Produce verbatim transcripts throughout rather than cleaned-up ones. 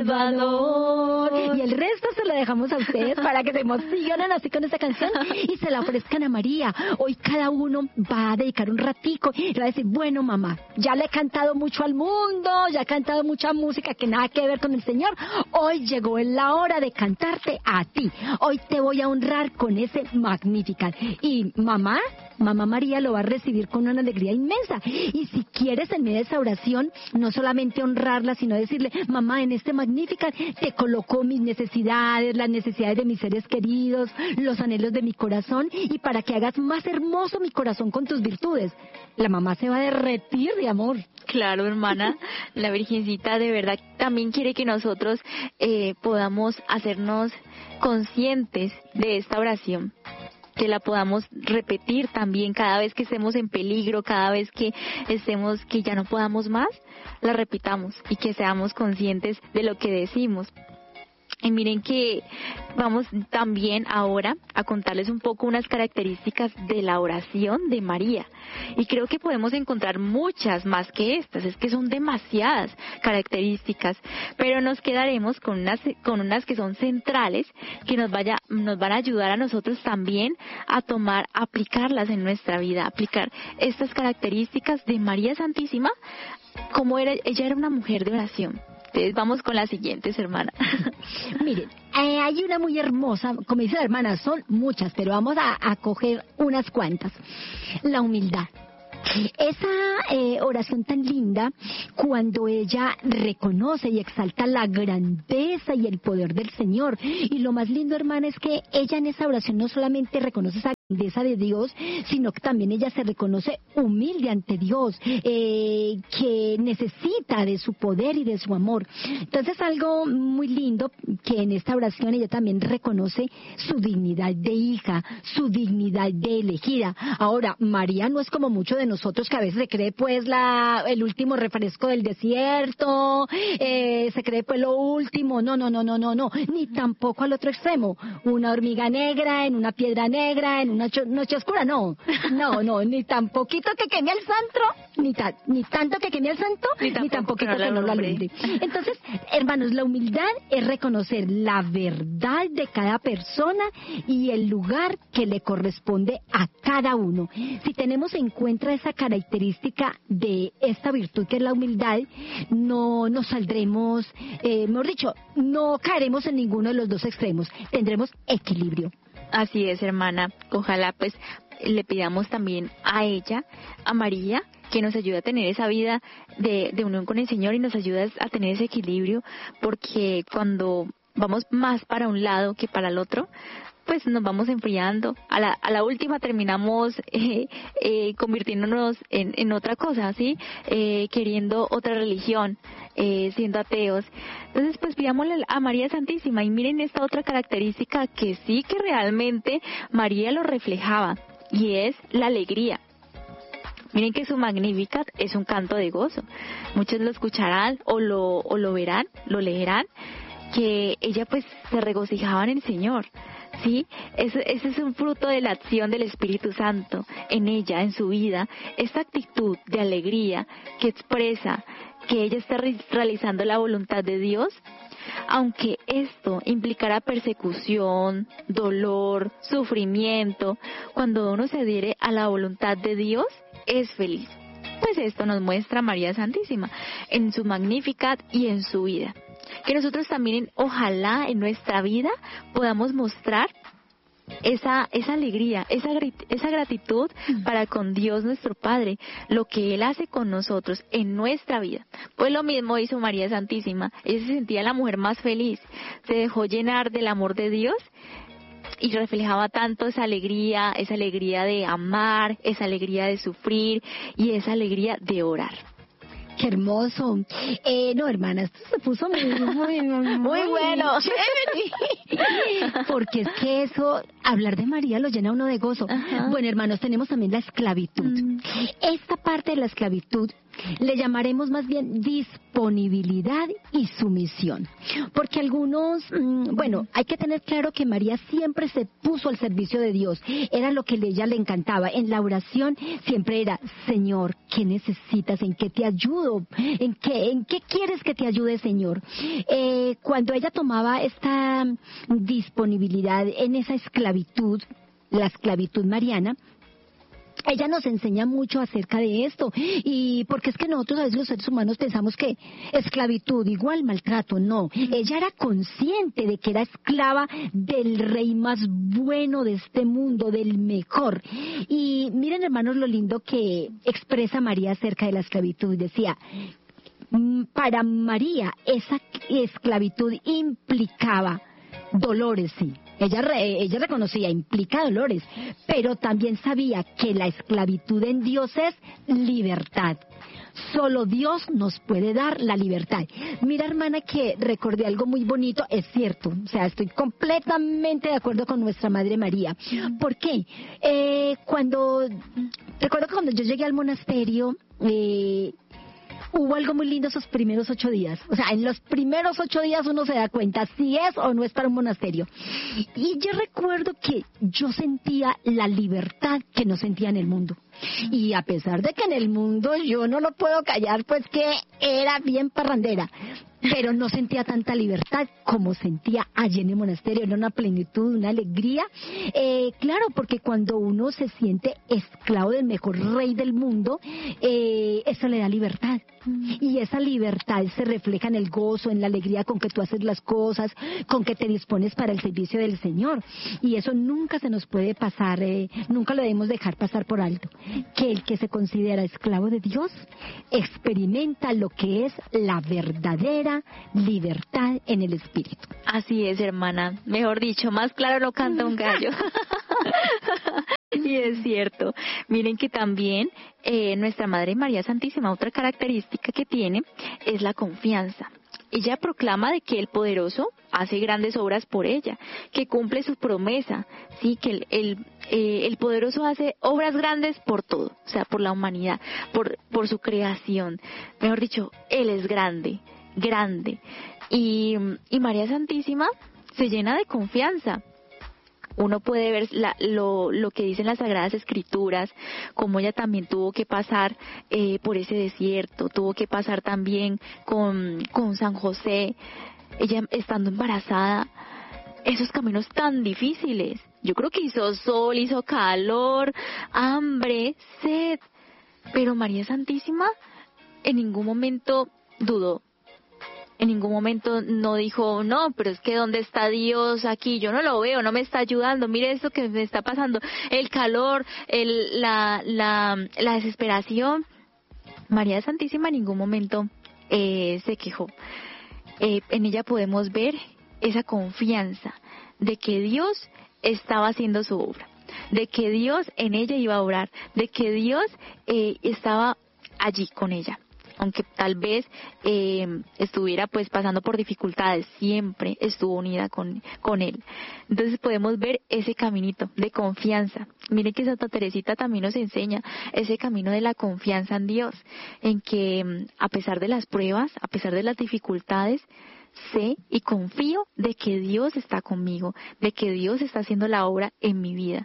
Salvador. Y el resto se lo dejamos a ustedes para que se emocionen así con esta canción y se la ofrezcan a María. Hoy cada uno va a dedicar un ratico y va a decir, bueno, mamá, ya le he cantado mucho al mundo, ya he cantado mucha música que nada que ver con el Señor. Hoy llegó la hora de cantarte a ti. Hoy te voy a honrar con ese Magnificat. Y mamá, mamá María lo va a recibir con una alegría inmensa. Y si quieres en medio de esa oración, no solamente honrarla, sino decirle, mamá, en este Magnificat te coloco mis necesidades, las necesidades de mis seres queridos, los anhelos de mi corazón, y para que hagas más hermoso mi corazón con tus virtudes. La mamá se va a derretir de amor. Claro, hermana, la Virgencita de verdad también quiere que nosotros eh, podamos hacernos conscientes de esta oración, que la podamos repetir también cada vez que estemos en peligro, cada vez que estemos, que ya no podamos más, la repitamos y que seamos conscientes de lo que decimos. Y miren que vamos también ahora a contarles un poco unas características de la oración de María. Y creo que podemos encontrar muchas más que estas, es que son demasiadas características, pero nos quedaremos con unas, con unas que son centrales, que nos, vaya, nos van a ayudar a nosotros también a tomar, a aplicarlas en nuestra vida, aplicar estas características de María Santísima, como era, ella era una mujer de oración. Entonces vamos con las siguientes, hermana. Miren, eh, hay una muy hermosa, como dice la hermana, son muchas, pero vamos a, a coger unas cuantas. La humildad. Esa eh, oración tan linda, cuando ella reconoce y exalta la grandeza y el poder del Señor. Y lo más lindo, hermana, es que ella en esa oración no solamente reconoce esa grandeza de Dios, sino que también ella se reconoce humilde ante Dios, eh, que necesita de su poder y de su amor. Entonces, algo muy lindo, que en esta oración ella también reconoce su dignidad de hija, su dignidad de elegida. Ahora, María no es como mucho de nosotros, que a veces se cree pues la el último refresco del desierto, eh, se cree pues lo último. No, no, no, no, no, no, ni tampoco al otro extremo, una hormiga negra en una piedra negra, en una cho- noche oscura, no, no, no, ni tan poquito que queme al santo, ni, ta- ni tanto que queme al santo, ni tampoco, ni tampoco que, no que no lo alumbre. Entonces, hermanos, la humildad es reconocer la verdad de cada persona y el lugar que le corresponde a cada uno. Si tenemos en cuenta esa característica de esta virtud que es la humildad, no nos saldremos, eh, mejor dicho, no caeremos en ninguno de los dos extremos, tendremos equilibrio. Así es, hermana. Ojalá pues le pidamos también a ella, a María, que nos ayude a tener esa vida de, de unión con el Señor y nos ayude a tener ese equilibrio, porque cuando vamos más para un lado que para el otro, pues nos vamos enfriando. A la, a la última terminamos eh, eh, convirtiéndonos en, en otra cosa, ¿sí? Eh, queriendo otra religión, eh, siendo ateos. Entonces, pues pidámosle a María Santísima. Y miren esta otra característica que sí que realmente María lo reflejaba, y es la alegría. Miren que su Magnificat es un canto de gozo. Muchos lo escucharán o lo, o lo verán, lo leerán, que ella pues se regocijaba en el Señor. Sí, ese, ese es un fruto de la acción del Espíritu Santo en ella, en su vida, esta actitud de alegría que expresa que ella está re- realizando la voluntad de Dios, aunque esto implicará persecución, dolor, sufrimiento. Cuando uno se adhiere a la voluntad de Dios, es feliz. Pues esto nos muestra María Santísima en su Magnificat y en su vida. Que nosotros también, ojalá en nuestra vida podamos mostrar esa esa alegría, esa esa gratitud para con Dios nuestro Padre, lo que Él hace con nosotros en nuestra vida. Pues lo mismo hizo María Santísima. Ella se sentía la mujer más feliz, se dejó llenar del amor de Dios y reflejaba tanto esa alegría, esa alegría de amar, esa alegría de sufrir y esa alegría de orar. Qué hermoso. Eh, no, hermana, esto se puso muy, muy, muy, Muy bueno. chévere. Porque es que eso, hablar de María lo llena uno de gozo. Ajá. Bueno, hermanos, tenemos también la esclavitud. Mm. Esta parte de la esclavitud le llamaremos más bien disponibilidad y sumisión. Porque algunos, mmm, bueno, hay que tener claro que María siempre se puso al servicio de Dios. Era lo que a ella le encantaba. En la oración siempre era, Señor, ¿qué necesitas? ¿En qué te ayudo? ¿En qué, en qué quieres que te ayude, Señor? Eh, cuando ella tomaba esta disponibilidad en esa esclavitud, la esclavitud mariana, ella nos enseña mucho acerca de esto, y porque es que nosotros a veces los seres humanos pensamos que esclavitud igual maltrato. No, ella era consciente de que era esclava del rey más bueno de este mundo, del mejor. Y miren, hermanos, lo lindo que expresa María acerca de la esclavitud. Decía, para María esa esclavitud implicaba dolores, sí. Ella, re, ella reconocía, implica dolores, pero también sabía que la esclavitud en Dios es libertad. Solo Dios nos puede dar la libertad. Mira, hermana, que recordé algo muy bonito, es cierto, o sea, estoy completamente de acuerdo con nuestra Madre María. ¿Por qué? Eh, cuando, recuerdo que cuando yo llegué al monasterio, eh, hubo algo muy lindo esos primeros ocho días. O sea, en los primeros ocho días uno se da cuenta si es o no es para un monasterio. Y yo recuerdo que yo sentía la libertad que no sentía en el mundo. Y a pesar de que en el mundo yo no lo puedo callar, pues que era bien parrandera, pero no sentía tanta libertad como sentía allí en el monasterio. Era una plenitud, una alegría. Eh, claro, porque cuando uno se siente esclavo del mejor rey del mundo, eh, eso le da libertad. Y esa libertad se refleja en el gozo, en la alegría con que tú haces las cosas, con que te dispones para el servicio del Señor. Y eso nunca se nos puede pasar, eh, nunca lo debemos dejar pasar por alto. Que el que se considera esclavo de Dios experimenta lo que es la verdadera libertad en el espíritu. Así es, hermana. Mejor dicho, más claro lo canta un gallo. Y es cierto. Miren que también eh, nuestra Madre María Santísima, otra característica que tiene es la confianza. Ella proclama de que el poderoso hace grandes obras por ella, que cumple su promesa, sí, que el, el, eh, el poderoso hace obras grandes por todo, o sea, por la humanidad, por, por su creación. Mejor dicho, Él es grande, grande. Y, y María Santísima se llena de confianza. Uno puede ver la, lo, lo que dicen las Sagradas Escrituras, como ella también tuvo que pasar eh, por ese desierto, tuvo que pasar también con, con San José, ella estando embarazada, esos caminos tan difíciles. Yo creo que hizo sol, hizo calor, hambre, sed, pero María Santísima en ningún momento dudó. En ningún momento no dijo, no, pero es que ¿dónde está Dios aquí? Yo no lo veo, no me está ayudando, mire esto que me está pasando, el calor, el, la, la, la desesperación. María Santísima en ningún momento eh, se quejó. Eh, en ella podemos ver esa confianza de que Dios estaba haciendo su obra, de que Dios en ella iba a obrar, de que Dios eh, estaba allí con ella. Aunque tal vez eh, estuviera pues pasando por dificultades, siempre estuvo unida con, con él. Entonces podemos ver ese caminito de confianza. Miren que Santa Teresita también nos enseña ese camino de la confianza en Dios, en que a pesar de las pruebas, a pesar de las dificultades, sé y confío de que Dios está conmigo, de que Dios está haciendo la obra en mi vida.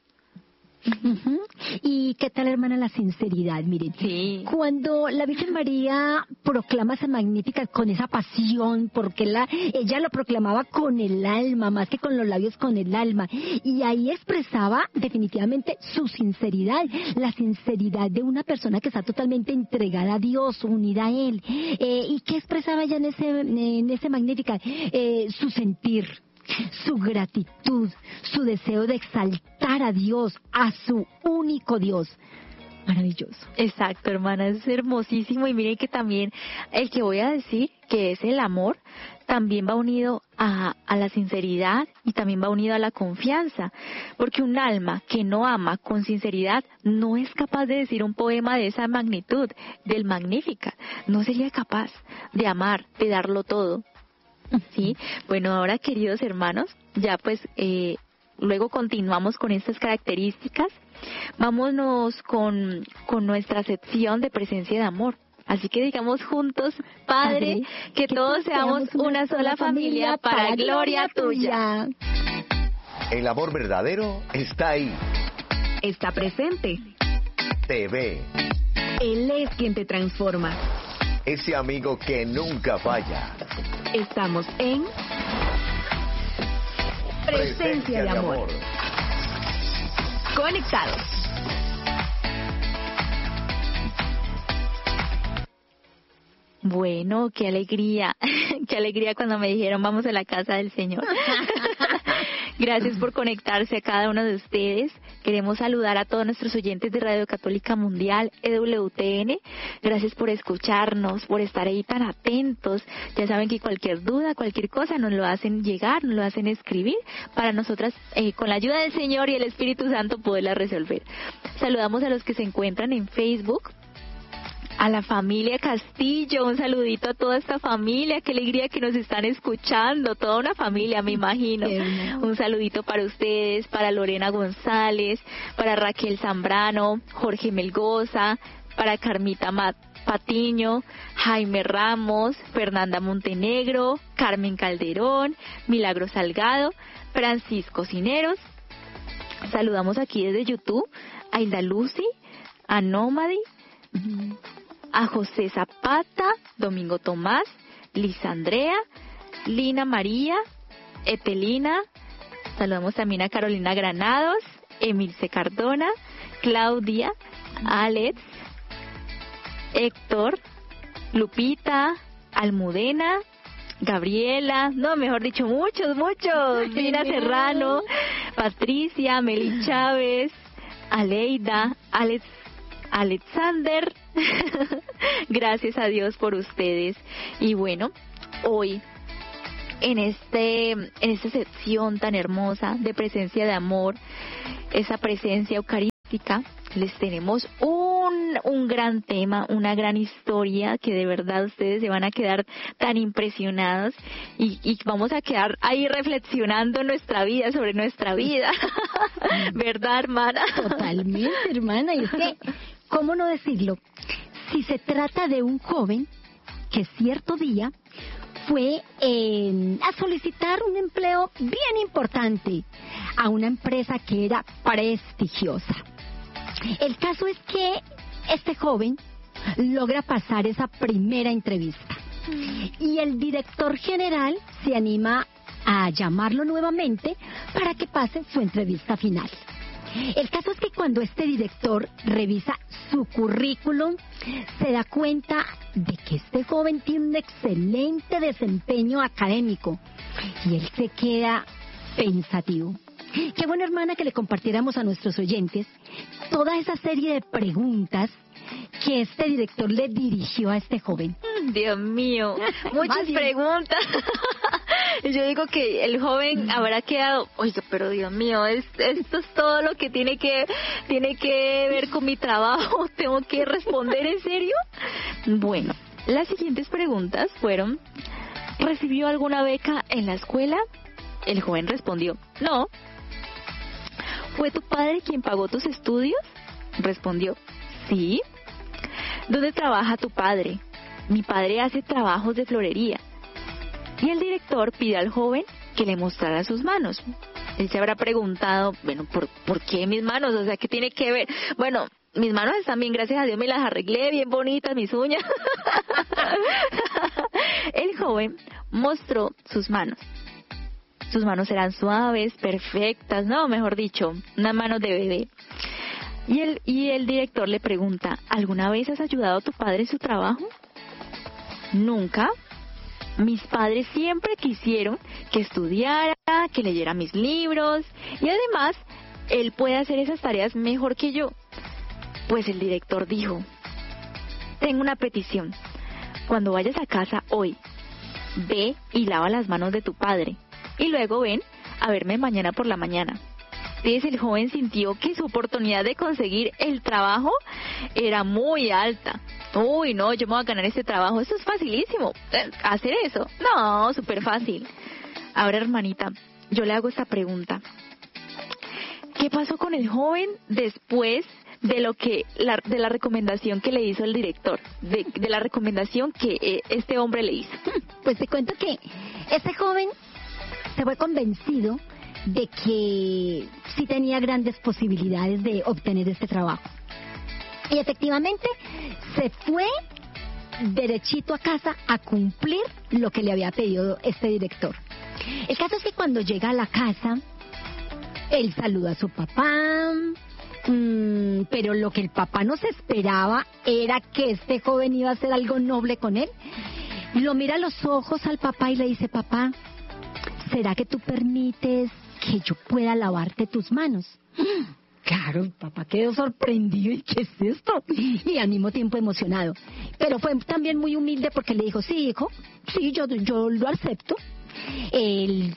Uh-huh. ¿Y qué tal, hermana, la sinceridad? Miren, sí. Cuando la Virgen María proclama esa magnífica con esa pasión, porque la, ella lo proclamaba con el alma, más que con los labios, con el alma, y ahí expresaba definitivamente su sinceridad, la sinceridad de una persona que está totalmente entregada a Dios, unida a Él. Eh, ¿Y qué expresaba ella en ese, en ese magnífica? Eh, su sentir, su gratitud, su deseo de exaltar a Dios, a su único Dios. Maravilloso. Exacto, hermana, es hermosísimo. Y miren que también el que voy a decir, que es el amor, también va unido a, a la sinceridad y también va unido a la confianza, porque un alma que no ama con sinceridad no es capaz de decir un poema de esa magnitud, del Magnífica, no sería capaz de amar, de darlo todo. Sí, bueno, ahora, queridos hermanos, ya pues eh, luego continuamos con estas características. Vámonos con, con nuestra sección de presencia de amor. Así que digamos juntos, Padre, Padre que, que todos seamos una sola familia para gloria tuya. El amor verdadero está ahí. Está presente. Te ve. Él es quien te transforma. Ese amigo que nunca falla. Estamos en Presencia, Presencia de, amor. de amor. Conectados. Bueno, qué alegría, qué alegría cuando me dijeron vamos a la casa del Señor. Gracias por conectarse a cada uno de ustedes. Queremos saludar a todos nuestros oyentes de Radio Católica Mundial, E W T N. Gracias por escucharnos, por estar ahí tan atentos. Ya saben que cualquier duda, cualquier cosa nos lo hacen llegar, nos lo hacen escribir para nosotras, eh, con la ayuda del Señor y el Espíritu Santo, poderla resolver. Saludamos a los que se encuentran en Facebook. A la familia Castillo, un saludito a toda esta familia, qué alegría que nos están escuchando, toda una familia me imagino. Un saludito para ustedes, para Lorena González, para Raquel Zambrano, Jorge Melgoza, para Carmita Mat Patiño, Jaime Ramos, Fernanda Montenegro, Carmen Calderón, Milagro Salgado, Francisco Cineros. Saludamos aquí desde YouTube a Hilda Lucy, a Nómadi, a José Zapata, Domingo Tomás, Lisa Andrea, Lina María, Etelina. Saludamos también a Carolina Granados, Emilce Cardona, Claudia, Alex, Héctor, Lupita, Almudena, Gabriela, no, mejor dicho, muchos, muchos, Lina Serrano, Patricia, Meli Chávez, Aleida, Alex, Alexander. Gracias a Dios por ustedes. Y bueno, hoy en este en esta sección tan hermosa de presencia de amor, esa presencia eucarística, les tenemos un un gran tema, una gran historia que de verdad ustedes se van a quedar tan impresionados y, y vamos a quedar ahí reflexionando nuestra vida, sobre nuestra vida. ¿Verdad, hermana? Totalmente, hermana. Y es que, ¿cómo no decirlo? Si se trata de un joven que cierto día fue eh, a solicitar un empleo bien importante a una empresa que era prestigiosa. El caso es que este joven logra pasar esa primera entrevista y el director general se anima a llamarlo nuevamente para que pase su entrevista final. El caso es que cuando este director revisa su currículum, se da cuenta de que este joven tiene un excelente desempeño académico y él se queda pensativo. Qué bueno, hermana, que le compartiéramos a nuestros oyentes toda esa serie de preguntas que este director le dirigió a este joven. Dios mío, muchas preguntas. Yo digo que el joven habrá quedado, oiga, pero Dios mío, es, esto es todo lo que tiene que tiene que ver con mi trabajo. ¿Tengo que responder en serio? Bueno, las siguientes preguntas fueron: ¿recibió alguna beca en la escuela? El joven respondió: no. ¿Fue tu padre quien pagó tus estudios? Respondió: sí. ¿Dónde trabaja tu padre? Mi padre hace trabajos de florería. Y el director pide al joven que le mostrara sus manos. Él se habrá preguntado, bueno, ¿por, ¿por qué mis manos? O sea, ¿qué tiene que ver? Bueno, mis manos están bien, gracias a Dios me las arreglé, bien bonitas, mis uñas. El joven mostró sus manos. Sus manos eran suaves, perfectas, no, mejor dicho, unas manos de bebé. Y el, y el director le pregunta: ¿alguna vez has ayudado a tu padre en su trabajo? Nunca. Mis padres siempre quisieron que estudiara, que leyera mis libros, y además él puede hacer esas tareas mejor que yo. Pues el director dijo: tengo una petición. Cuando vayas a casa hoy, ve y lava las manos de tu padre, y luego ven a verme mañana por la mañana. Entonces el joven sintió que su oportunidad de conseguir el trabajo era muy alta. Uy, no, yo me voy a ganar este trabajo, eso es facilísimo. ¿Hacer eso? No, súper fácil. Ahora, hermanita, yo le hago esta pregunta. ¿qué pasó con el joven después de lo que la, de la recomendación que le hizo el director, de, de la recomendación que eh, este hombre le hizo? Pues te cuento que ese joven se fue convencido de que sí tenía grandes posibilidades de obtener este trabajo. Y efectivamente se fue derechito a casa a cumplir lo que le había pedido este director. El caso es que cuando llega a la casa, él saluda a su papá, mmm, pero lo que el papá no se esperaba era que este joven iba a hacer algo noble con él. Lo mira a los ojos al papá y le dice: papá, ¿será que tú permites que yo pueda lavarte tus manos? Claro, el papá quedó sorprendido. ¿Y qué es esto? Y al mismo tiempo emocionado. Pero fue también muy humilde porque le dijo: sí, hijo, sí, yo, yo lo acepto. Él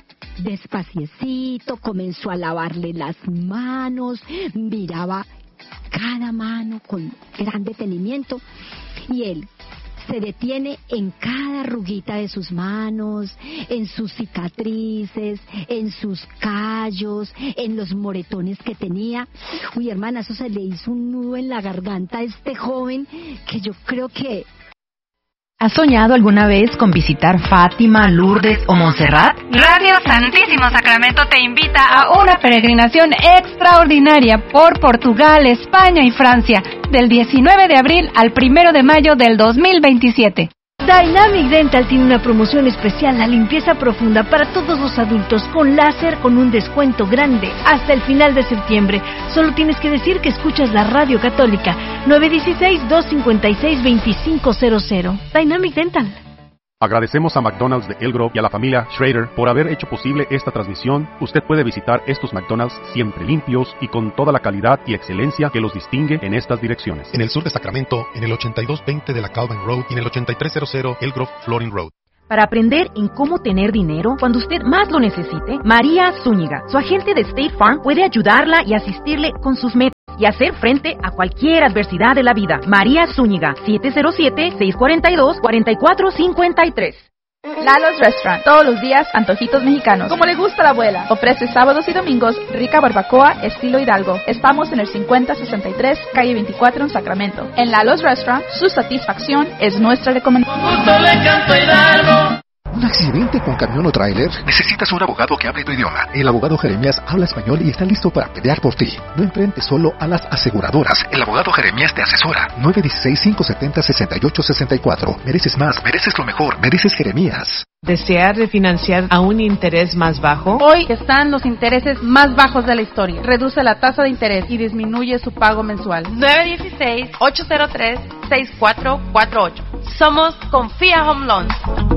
despaciecito comenzó a lavarle las manos, miraba cada mano con gran detenimiento y él se detiene en cada arruguita de sus manos, en sus cicatrices, en sus callos, en los moretones que tenía. Uy, hermana, eso se le hizo un nudo en la garganta a este joven que yo creo que... ¿Has soñado alguna vez con visitar Fátima, Lourdes o Montserrat? Radio Santísimo Sacramento te invita a una peregrinación extraordinaria por Portugal, España y Francia, del diecinueve de abril al primero de mayo del dos mil veintisiete. Dynamic Dental tiene una promoción especial, la limpieza profunda para todos los adultos con láser con un descuento grande hasta el final de septiembre. Solo tienes que decir que escuchas la Radio Católica. nueve uno seis, dos cinco seis, dos cinco cero cero. Dynamic Dental. Agradecemos a McDonald's de El Grove y a la familia Schrader por haber hecho posible esta transmisión. Usted puede visitar estos McDonald's siempre limpios y con toda la calidad y excelencia que los distingue en estas direcciones. En el sur de Sacramento, en el ochenta y dos veinte de la Calvin Road y en el ochenta y tres cero cero El Grove Flooring Road. Para aprender en cómo tener dinero cuando usted más lo necesite, María Zúñiga, su agente de State Farm, puede ayudarla y asistirle con sus metas y hacer frente a cualquier adversidad de la vida. María Zúñiga, siete cero siete, seis cuatro dos, cuatro cuatro cinco tres. Lalo's Restaurant, todos los días antojitos mexicanos, como le gusta a la abuela. Ofrece sábados y domingos rica barbacoa estilo Hidalgo. Estamos en el cincuenta sesenta y tres, calle veinticuatro en Sacramento. En Lalo's Restaurant, su satisfacción es nuestra recomendación. ¿Un accidente con camión o tráiler? Necesitas un abogado que hable tu idioma. El abogado Jeremías habla español y está listo para pelear por ti. No enfrentes solo a las aseguradoras. El abogado Jeremías te asesora. nueve uno seis, cinco siete cero, seis ocho seis cuatro. Mereces más, mereces lo mejor, mereces Jeremías. ¿Desear refinanciar a un interés más bajo? Hoy están los intereses más bajos de la historia. Reduce la tasa de interés y disminuye su pago mensual. nueve uno seis, ocho cero tres, seis cuatro cuatro ocho. Somos Confía Home Loans.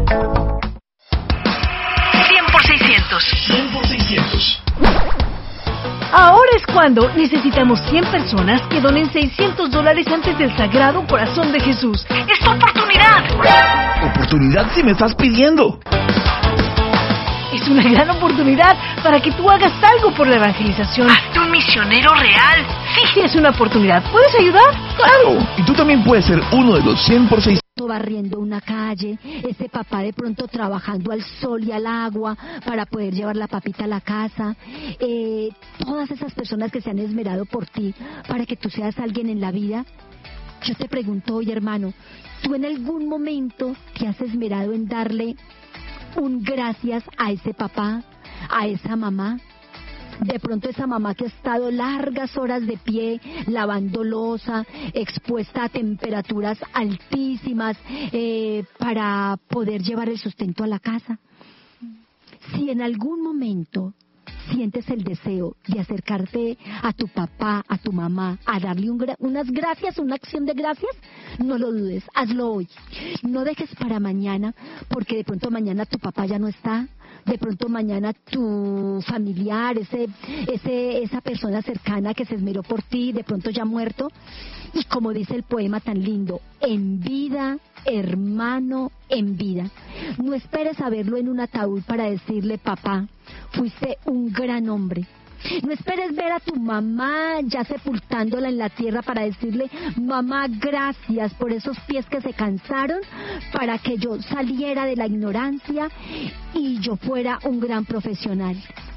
cien por seiscientos. cien por seiscientos. Ahora es cuando necesitamos cien personas que donen seiscientos dólares antes del Sagrado Corazón de Jesús. ¡Es tu oportunidad! ¿Oportunidad si me estás pidiendo? Es una gran oportunidad para que tú hagas algo por la evangelización. ¡Hazte un misionero real! Sí, es una oportunidad. ¿Puedes ayudar? ¡Claro! Y tú también puedes ser uno de los cien por seiscientos. Barriendo una calle, ese papá de pronto trabajando al sol y al agua para poder llevar la papita a la casa, eh, todas esas personas que se han esmerado por ti para que tú seas alguien en la vida. Yo te pregunto hoy, hermano, ¿tú en algún momento te has esmerado en darle un gracias a ese papá, a esa mamá? De pronto esa mamá que ha estado largas horas de pie, lavando loza, expuesta a temperaturas altísimas, eh, para poder llevar el sustento a la casa. Si en algún momento sientes el deseo de acercarte a tu papá, a tu mamá, a darle un gra- unas gracias, una acción de gracias, no lo dudes, hazlo hoy. No dejes para mañana, porque de pronto mañana tu papá ya no está. De pronto mañana tu familiar, ese, ese, esa persona cercana que se esmeró por ti, de pronto ya muerto. Y como dice el poema tan lindo, en vida, hermano, en vida. No esperes a verlo en un ataúd para decirle: papá, fuiste un gran hombre. No esperes ver a tu mamá ya sepultándola en la tierra para decirle: mamá, gracias por esos pies que se cansaron para que yo saliera de la ignorancia y yo fuera un gran profesional.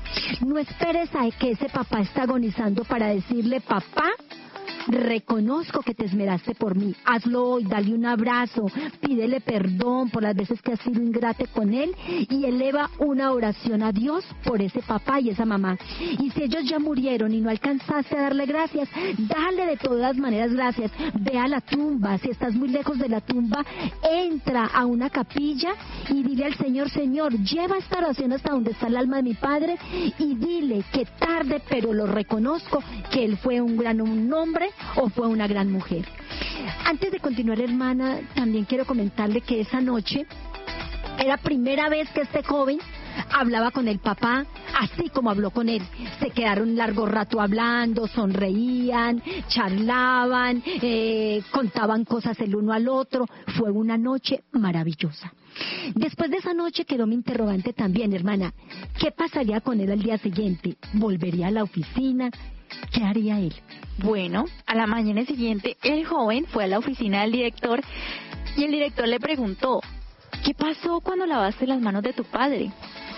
No esperes a que ese papá está agonizando para decirle, papá, reconozco que te esmeraste por mí. Hazlo hoy, dale un abrazo, pídele perdón por las veces que has sido ingrate con él y eleva una oración a Dios por ese papá y esa mamá. Y si ellos ya murieron y no alcanzaste a darle gracias, dale de todas maneras gracias. Ve a la tumba, si estás muy lejos de la tumba, entra a una capilla y dile al Señor, Señor, lleva esta oración hasta donde está el alma de mi padre y dile que tarde, pero lo reconozco, que él fue un gran un hombre o fue una gran mujer. Antes de continuar, hermana, también quiero comentarle que esa noche era primera vez que este joven hablaba con el papá, así como habló con él. Se quedaron un largo rato hablando, sonreían, charlaban, eh, contaban cosas el uno al otro. Fue una noche maravillosa. Después de esa noche quedó mi interrogante también, hermana. ¿Qué pasaría con él al día siguiente? ¿Volvería a la oficina? ¿Qué haría él? Bueno, a la mañana siguiente el joven fue a la oficina del director y el director le preguntó, ¿qué pasó cuando lavaste las manos de tu padre?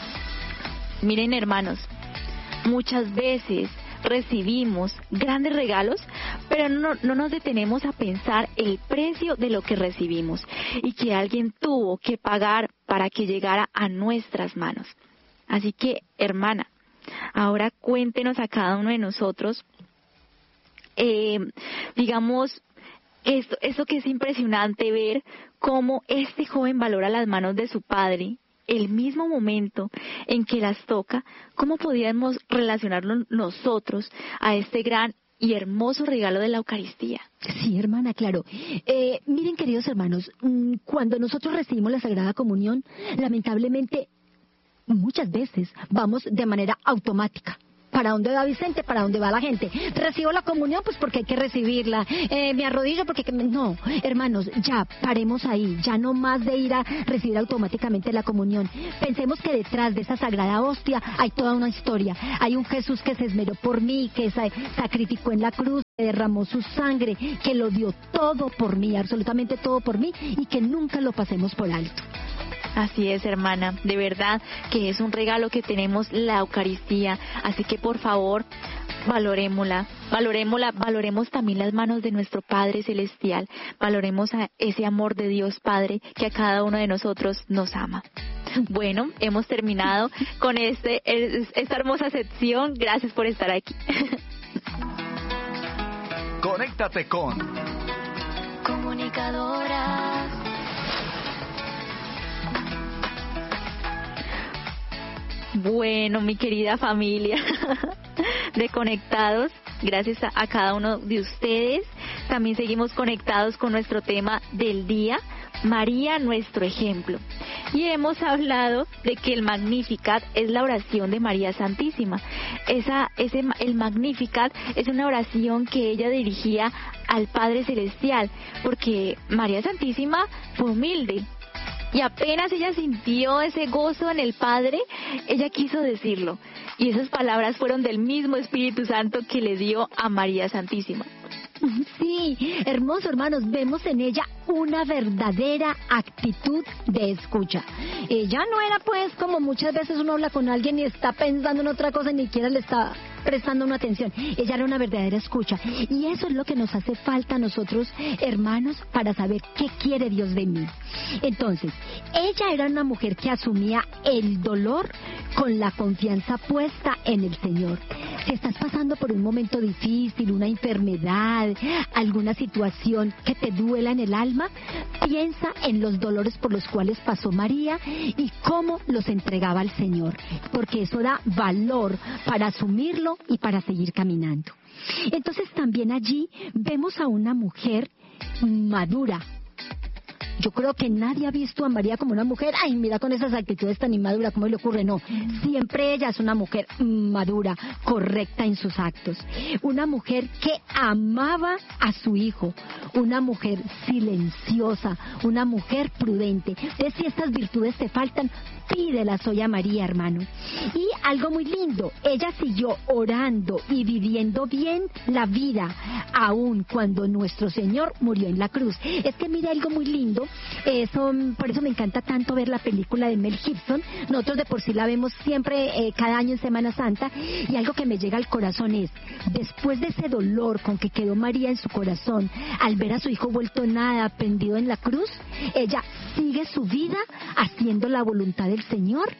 Miren, hermanos, muchas veces recibimos grandes regalos, pero no, no nos detenemos a pensar el precio de lo que recibimos y que alguien tuvo que pagar para que llegara a nuestras manos. Así que, hermana, ahora cuéntenos a cada uno de nosotros, eh, digamos, esto, esto que es impresionante ver cómo este joven valora las manos de su padre, el mismo momento en que las toca. ¿Cómo podríamos relacionarnos nosotros a este gran y hermoso regalo de la Eucaristía? Sí, hermana, claro. Eh, miren, queridos hermanos, cuando nosotros recibimos la Sagrada Comunión, lamentablemente, muchas veces vamos de manera automática. ¿Para dónde va Vicente? ¿Para dónde va la gente? Recibo la comunión pues porque hay que recibirla. Eh, me arrodillo porque... Que me... No, hermanos, ya, paremos ahí. Ya no más de ir a recibir automáticamente la comunión. Pensemos que detrás de esa sagrada hostia hay toda una historia. Hay un Jesús que se esmeró por mí, que se sacrificó en la cruz, que derramó su sangre, que lo dio todo por mí, absolutamente todo por mí, y que nunca lo pasemos por alto. Así es, hermana, de verdad que es un regalo que tenemos, la Eucaristía, así que por favor, valorémosla, valorémosla, valoremos también las manos de nuestro Padre Celestial, valoremos a ese amor de Dios Padre que a cada uno de nosotros nos ama. Bueno, hemos terminado con este esta hermosa sección, gracias por estar aquí. Conéctate con Comunicadoras. Bueno, mi querida familia de Conectados, gracias a, a cada uno de ustedes. También seguimos conectados con nuestro tema del día, María, nuestro ejemplo. Y hemos hablado de que el Magnificat es la oración de María Santísima. Esa, ese, el Magnificat es una oración que ella dirigía al Padre Celestial, porque María Santísima fue humilde. Y apenas ella sintió ese gozo en el Padre, ella quiso decirlo. Y esas palabras fueron del mismo Espíritu Santo que le dio a María Santísima. Sí, hermoso, hermanos, vemos en ella una verdadera actitud de escucha. Ella no era pues como muchas veces uno habla con alguien y está pensando en otra cosa y ni siquiera le está prestando una atención. Ella era una verdadera escucha. Y eso es lo que nos hace falta a nosotros, hermanos, para saber qué quiere Dios de mí. Entonces, ella era una mujer que asumía el dolor con la confianza puesta en el Señor. Si estás pasando por un momento difícil, una enfermedad, alguna situación que te duela en el alma, piensa en los dolores por los cuales pasó María y cómo los entregaba al Señor, porque eso da valor para asumirlo y para seguir caminando. Entonces también allí vemos a una mujer madura. Yo creo que nadie ha visto a María como una mujer, ay, mira con esas actitudes tan inmaduras, ¿cómo le ocurre? No, siempre ella es una mujer madura, correcta en sus actos. Una mujer que amaba a su hijo, una mujer silenciosa, una mujer prudente. Entonces, si estas virtudes te faltan, pídelas hoy a María, hermano. Y algo muy lindo, ella siguió orando y viviendo bien la vida, aun cuando nuestro Señor murió en la cruz. Es que mira algo muy lindo, Eso, por eso me encanta tanto ver la película de Mel Gibson. Nosotros de por sí la vemos siempre, eh, cada año en Semana Santa, y algo que me llega al corazón es, después de ese dolor con que quedó María en su corazón, al ver a su hijo vuelto nada, pendido en la cruz, ella sigue su vida haciendo la voluntad del Señor,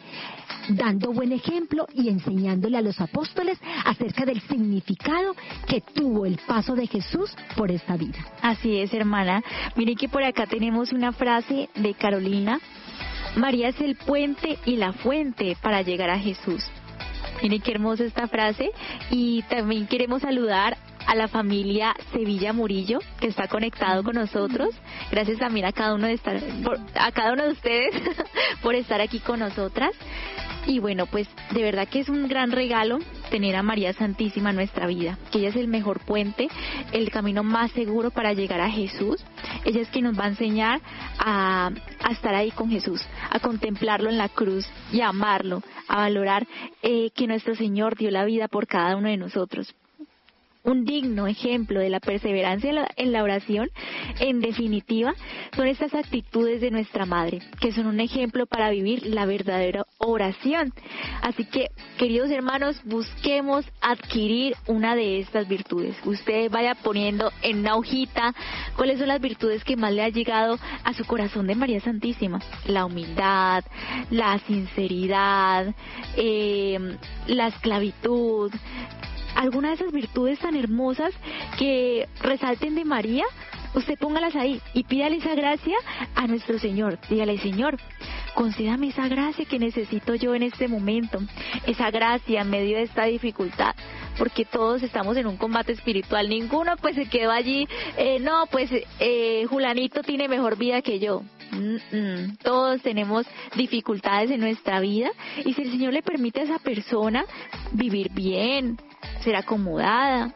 dando buen ejemplo y enseñándole a los apóstoles acerca del significado que tuvo el paso de Jesús por esta vida. Así es, hermana. Miren que por acá tenemos una frase de Carolina: María es el puente y la fuente para llegar a Jesús. Miren qué hermosa esta frase. Y también queremos saludar a la familia Sevilla Murillo, que está conectado con nosotros. Gracias también a cada uno de estar, por, a cada uno de ustedes por estar aquí con nosotras. Y bueno, pues de verdad que es un gran regalo tener a María Santísima en nuestra vida, que ella es el mejor puente, el camino más seguro para llegar a Jesús. Ella es quien nos va a enseñar a, a estar ahí con Jesús, a contemplarlo en la cruz y a amarlo, a valorar eh, que nuestro Señor dio la vida por cada uno de nosotros. Un digno ejemplo de la perseverancia en la, en la oración, en definitiva, son estas actitudes de nuestra Madre, que son un ejemplo para vivir la verdadera oración. Así que, queridos hermanos, busquemos adquirir una de estas virtudes. Usted vaya poniendo en una hojita cuáles son las virtudes que más le ha llegado a su corazón de María Santísima. La humildad, la sinceridad, eh, la esclavitud, alguna de esas virtudes tan hermosas que resalten de María. Usted póngalas ahí y pídale esa gracia a nuestro Señor. Dígale: Señor, concédame esa gracia que necesito yo en este momento, esa gracia en medio de esta dificultad, porque todos estamos en un combate espiritual. Ninguno pues se quedó allí, eh, no, pues eh, Julanito tiene mejor vida que yo. Mm-mm. Todos tenemos dificultades en nuestra vida, y si el Señor le permite a esa persona vivir bien, ser acomodada,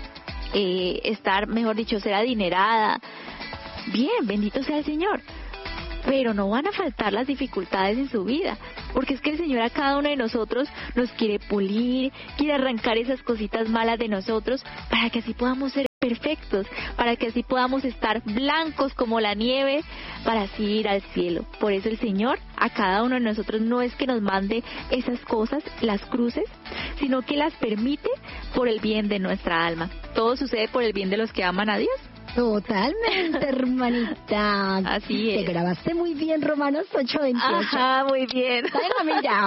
eh, estar, mejor dicho, ser adinerada, bien, bendito sea el Señor. Pero no van a faltar las dificultades en su vida, porque es que el Señor a cada uno de nosotros nos quiere pulir, quiere arrancar esas cositas malas de nosotros, para que así podamos ser perfectos, para que así podamos estar blancos como la nieve, para así ir al cielo. Por eso el Señor a cada uno de nosotros no es que nos mande esas cosas, las cruces, sino que las permite por el bien de nuestra alma. Todo sucede por el bien de los que aman a Dios. Totalmente, hermanita. Así es. Te grabaste muy bien Romanos ocho veintiocho. Ajá, muy bien. Mira.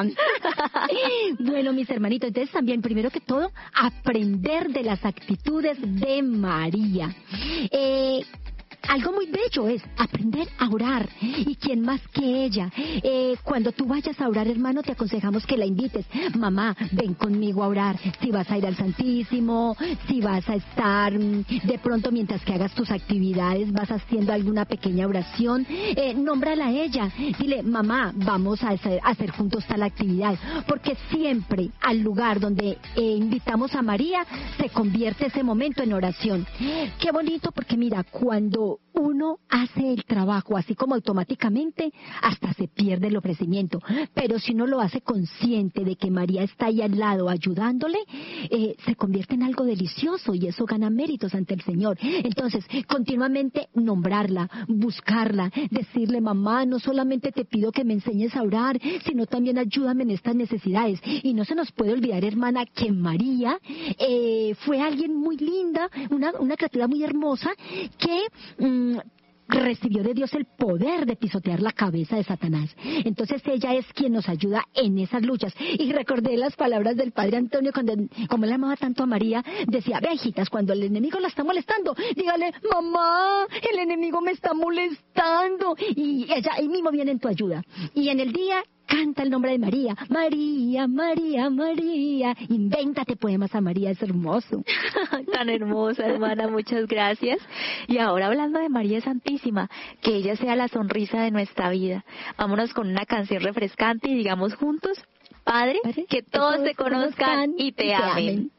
Bueno, mis hermanitos, entonces también, primero que todo, aprender de las actitudes de María. Eh... Algo muy bello es aprender a orar. ¿Y quién más que ella? Eh, cuando tú vayas a orar, hermano, te aconsejamos que la invites. Mamá, ven conmigo a orar. Si vas a ir al Santísimo, si vas a estar de pronto mientras que hagas tus actividades, vas haciendo alguna pequeña oración, eh, nómbrala a ella. Dile: mamá, vamos a hacer, a hacer juntos tal actividad. Porque siempre al lugar donde eh, invitamos a María, se convierte ese momento en oración. Qué bonito, porque mira, cuando uno hace el trabajo así como automáticamente, hasta se pierde el ofrecimiento. Pero si uno lo hace consciente de que María está ahí al lado ayudándole, eh, se convierte en algo delicioso, y eso gana méritos ante el Señor. Entonces, continuamente nombrarla, buscarla, decirle: mamá, no solamente te pido que me enseñes a orar, sino también ayúdame en estas necesidades. Y no se nos puede olvidar, hermana, que María eh, fue alguien muy linda, una, una criatura muy hermosa, que Mm, recibió de Dios el poder de pisotear la cabeza de Satanás. Entonces ella es quien nos ayuda en esas luchas. Y recordé las palabras del Padre Antonio cuando, como él amaba tanto a María, decía: ve, hijitas, cuando el enemigo la está molestando, dígale: mamá, el enemigo me está molestando. Y ella ahí mismo viene en tu ayuda. Y en el día canta el nombre de María. María, María, María. Invéntate poemas a María, es hermoso. Tan hermosa, hermana, muchas gracias. Y ahora, hablando de María Santísima, que ella sea la sonrisa de nuestra vida. Vámonos con una canción refrescante y digamos juntos: Padre, que todos te conozcan y te amen.